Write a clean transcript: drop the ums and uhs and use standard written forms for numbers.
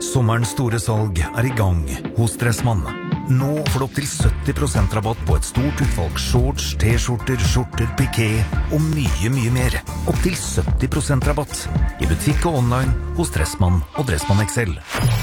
Sommerens store salg I gang hos Dressmann. Nå får du opp til 70% rabatt på et stort utvalg shorts, t-skjorter, skjorter, piké og mye mer. Opp til 70% rabatt I butikk og online hos Dressmann og Dressmann XL.